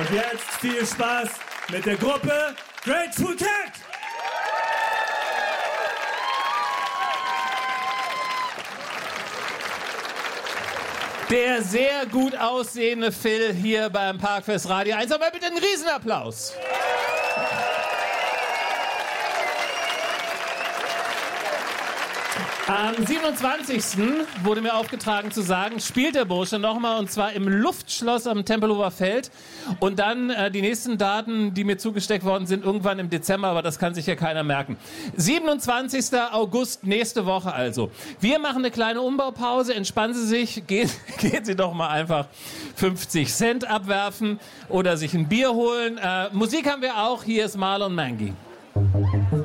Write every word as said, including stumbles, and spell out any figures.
Und jetzt viel Spaß mit der Gruppe Grateful Cat! Der sehr gut aussehende Phil hier beim Parkfest Radio eins. Aber bitte einen Riesenapplaus. Am siebenundzwanzigsten wurde mir aufgetragen zu sagen, spielt der Bursche nochmal und zwar im Luftschloss am Tempelhofer Feld. Und dann äh, die nächsten Daten, die mir zugesteckt worden sind, irgendwann im Dezember, aber das kann sich ja keiner merken. siebenundzwanzigsten August, nächste Woche also. Wir machen eine kleine Umbaupause, entspannen Sie sich, gehen, gehen Sie doch mal einfach fünfzig Cent abwerfen oder sich ein Bier holen. Äh, Musik haben wir auch, hier ist Marlon Mangy.